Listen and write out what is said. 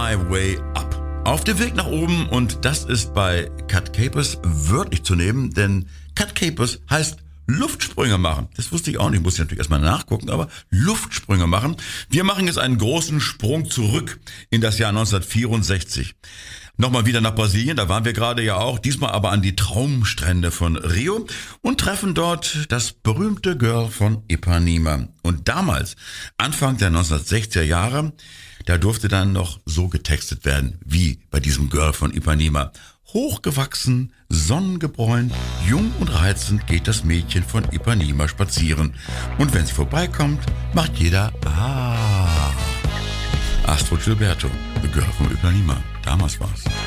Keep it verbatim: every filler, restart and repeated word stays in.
My Way Up. Auf dem Weg nach oben, und das ist bei Cut Capers wörtlich zu nehmen, denn Cut Capers heißt Luftsprünge machen. Das wusste ich auch nicht, muss ich natürlich erstmal nachgucken, aber Luftsprünge machen. Wir machen jetzt einen großen Sprung zurück in das Jahr neunzehnhundertvierundsechzig. Nochmal wieder nach Brasilien, da waren wir gerade ja auch, diesmal aber an die Traumstrände von Rio und treffen dort das berühmte Girl von Ipanema. Und damals, Anfang der neunzehnhundertsechziger Jahre, da durfte dann noch so getextet werden, wie bei diesem Girl von Ipanema. Hochgewachsen, sonnengebräunt, jung und reizend geht das Mädchen von Ipanema spazieren. Und wenn sie vorbeikommt, macht jeder Ah. Astro Gilberto, The Girl von Ipanema. Damals war's.